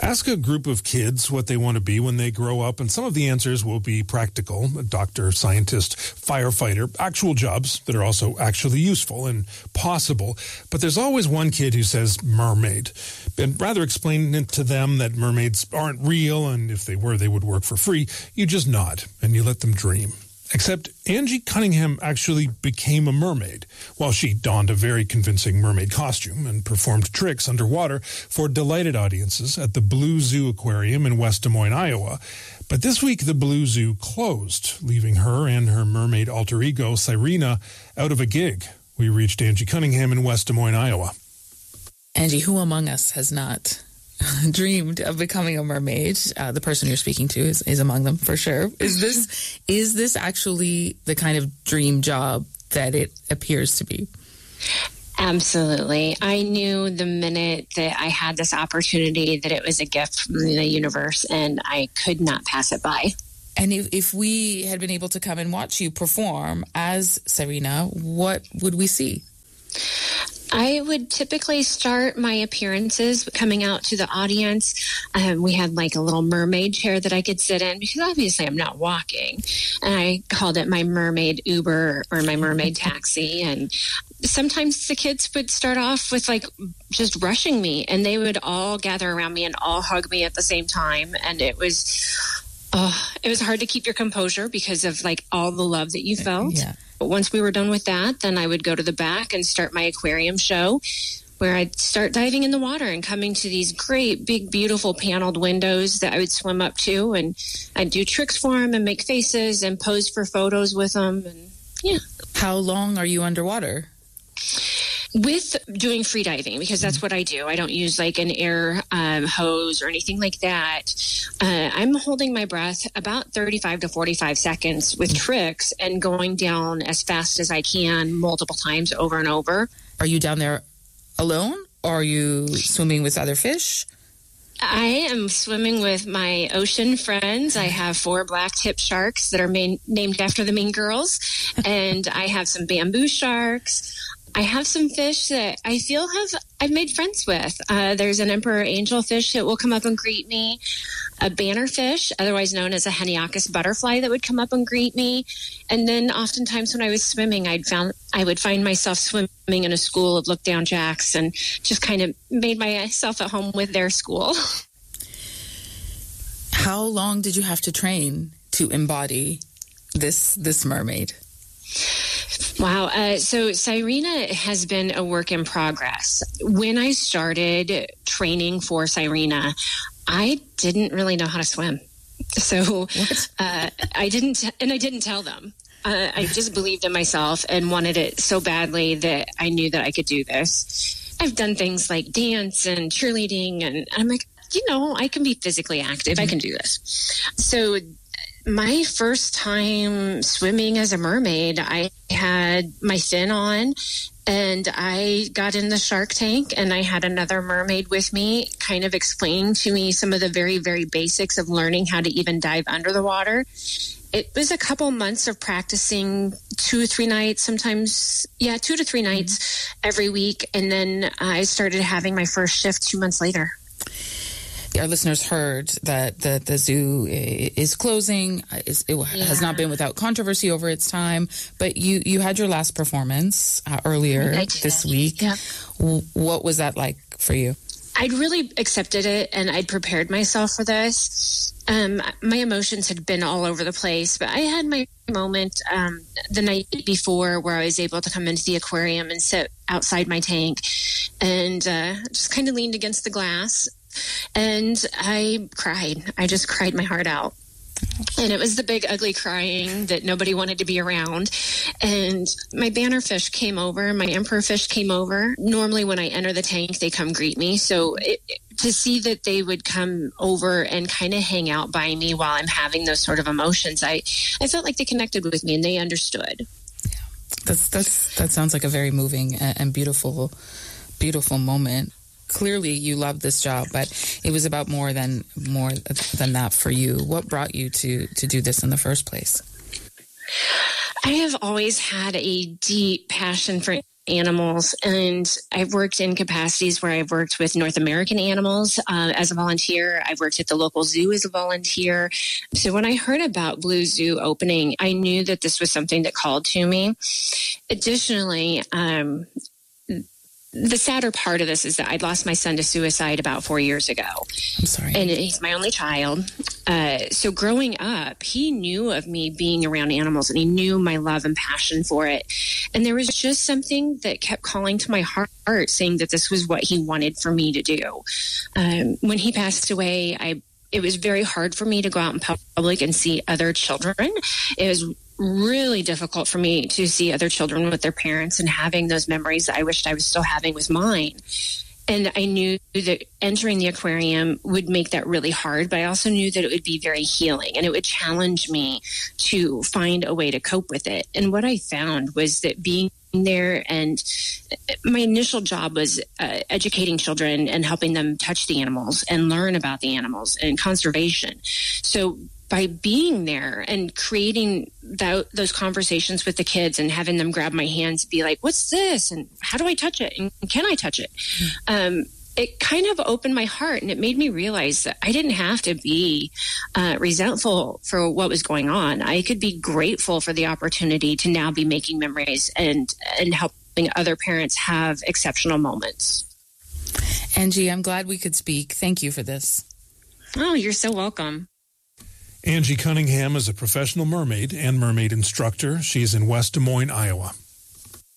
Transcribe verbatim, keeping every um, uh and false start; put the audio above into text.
Ask a group of kids what they want to be when they grow up, and some of the answers will be practical: a doctor, scientist, firefighter, actual jobs that are also actually useful and possible. But there's always one kid who says mermaid, and rather explain it to them that mermaids aren't real, and if they were, they would work for free. You just nod, and you let them dream. Except Angie Cunningham actually became a mermaid while she donned a very convincing mermaid costume and performed tricks underwater for delighted audiences at the Blue Zoo Aquarium in West Des Moines, Iowa. But this week, the Blue Zoo closed, leaving her and her mermaid alter ego, Cyrena, out of a gig. We reached Angie Cunningham in West Des Moines, Iowa. Angie, who among us has not dreamed of becoming a mermaid? Uh, the person you're speaking to is, is among them for sure. Is this is this actually the kind of dream job that it appears to be? Absolutely. I knew the minute that I had this opportunity that it was a gift from the universe, and I could not pass it by. And if, if we had been able to come and watch you perform as Cyrena, what would we see? I would typically start my appearances coming out to the audience. Um, we had like a little mermaid chair that I could sit in because obviously I'm not walking. And I called it my mermaid Uber or my mermaid taxi. And sometimes the kids would start off with like just rushing me, and they would all gather around me and all hug me at the same time. And it was, oh, it was hard to keep your composure because of like all the love that you felt. Yeah. But once we were done with that, then I would go to the back and start my aquarium show, where I'd start diving in the water and coming to these great, big, beautiful paneled windows that I would swim up to. And I'd do tricks for them and make faces and pose for photos with them. And yeah. How long are you underwater? With doing free diving, because that's what I do. I don't use like an air um, hose or anything like that. Uh, I'm holding my breath about thirty-five to forty-five seconds with tricks and going down as fast as I can multiple times over and over. Are you down there alone, or are you swimming with other fish? I am swimming with my ocean friends. I have four black tip sharks that are main, named after the Mean Girls, and I have some bamboo sharks. I have some fish that I feel have I've made friends with. Uh, there's an emperor angelfish that will come up and greet me, a bannerfish, otherwise known as a Heniacus butterfly, that would come up and greet me. And then oftentimes when I was swimming, I'd found I would find myself swimming in a school of look-down jacks and just kind of made myself at home with their school. How long did you have to train to embody this this mermaid? Wow. Uh, so Cyrena has been a work in progress. When I started training for Cyrena, I didn't really know how to swim. So uh, I didn't, and I didn't tell them. Uh, I just believed in myself and wanted it so badly that I knew that I could do this. I've done things like dance and cheerleading, and I'm like, you know, I can be physically active. Mm-hmm. I can do this. So my first time swimming as a mermaid, I had my fin on and I got in the shark tank, and I had another mermaid with me kind of explaining to me some of the very, very basics of learning how to even dive under the water. It was a couple months of practicing two or three nights, sometimes, yeah, two to three nights mm-hmm. every week. And then I started having my first shift two months later. Our listeners heard that the, the zoo is closing. It yeah. has not been without controversy over its time. But you, you had your last performance uh, earlier this week. Yeah. What was that like for you? I'd really accepted it, and I'd prepared myself for this. Um, my emotions had been all over the place, but I had my moment um, the night before where I was able to come into the aquarium and sit outside my tank and uh, just kind of leaned against the glass. And I cried. I just cried my heart out. And it was the big, ugly crying that nobody wanted to be around. And my bannerfish came over. My emperor fish came over. Normally when I enter the tank, they come greet me. So it, to see that they would come over and kind of hang out by me while I'm having those sort of emotions, I, I felt like they connected with me and they understood. Yeah, that's, that's, that sounds like a very moving and beautiful, beautiful moment. Clearly you loved this job, but it was about more than more than that for you. What brought you to, to do this in the first place? I have always had a deep passion for animals, and I've worked in capacities where I've worked with North American animals uh, as a volunteer. I've worked at the local zoo as a volunteer. So when I heard about Blue Zoo opening, I knew that this was something that called to me. Additionally, um, the sadder part of this is that I'd lost my son to suicide about four years ago. I'm sorry. And he's my only child. Uh, so growing up, he knew of me being around animals, and he knew my love and passion for it. And there was just something that kept calling to my heart, saying that this was what he wanted for me to do. Um, when he passed away, I it was very hard for me to go out in public and see other children. It was really difficult for me to see other children with their parents and having those memories that I wished I was still having with mine. And I knew that entering the aquarium would make that really hard, but I also knew that it would be very healing and it would challenge me to find a way to cope with it. And what I found was that being there, and my initial job was uh, educating children and helping them touch the animals and learn about the animals and conservation. So by being there and creating that, those conversations with the kids and having them grab my hands, be like, what's this? And how do I touch it? And can I touch it? Mm-hmm. Um, it kind of opened my heart, and it made me realize that I didn't have to be uh, resentful for what was going on. I could be grateful for the opportunity to now be making memories and, and helping other parents have exceptional moments. Angie, I'm glad we could speak. Thank you for this. Oh, you're so welcome. Angie Cunningham is a professional mermaid and mermaid instructor. She's in West Des Moines, Iowa.